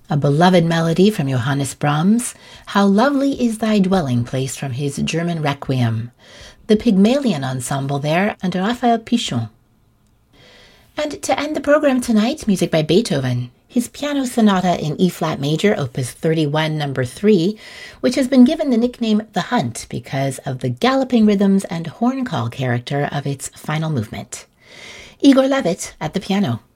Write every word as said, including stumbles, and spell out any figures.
A beloved melody from Johannes Brahms, How Lovely is Thy Dwelling Place from his German Requiem. The Pygmalion Ensemble there under Raphael Pichon. And to end the program tonight, music by Beethoven, his Piano Sonata in E-flat major, opus thirty-one, number three, which has been given the nickname The Hunt because of the galloping rhythms and horn call character of its final movement. Igor Levit at the piano.